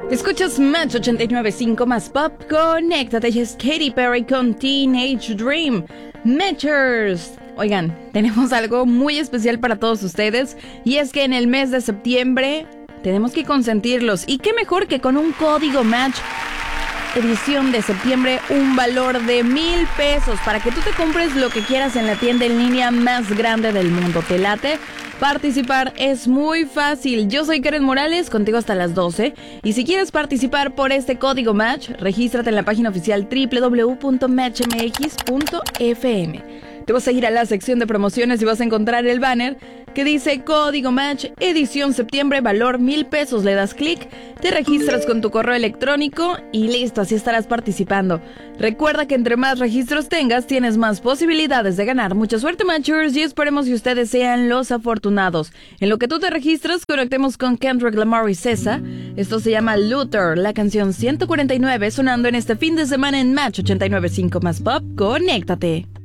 Escuchas Match 89.5 más pop. Conéctate, es Katy Perry con Teenage Dream. Matchers. Oigan, tenemos algo muy especial para todos ustedes. Y es que en el mes de septiembre tenemos que consentirlos. Y qué mejor que con un código Match edición de septiembre, un valor de 1,000 pesos para que tú te compres lo que quieras en la tienda en línea más grande del mundo. ¿Te late? Participar es muy fácil. Yo soy Karen Morales, contigo hasta las 12. Y si quieres participar por este código Match, regístrate en la página oficial www.matchmx.fm. Te vas a ir a la sección de promociones y vas a encontrar el banner que dice Código Match, edición septiembre, valor 1,000 pesos. Le das clic, te registras con tu correo electrónico y listo, así estarás participando. Recuerda que entre más registros tengas, tienes más posibilidades de ganar. Mucha suerte, Matchers, y esperemos que ustedes sean los afortunados. En lo que tú te registras, conectemos con Kendrick Lamar y Cesa. Esto se llama Luther, la canción 149, sonando en este fin de semana en Match 89.5 más pop. Conéctate.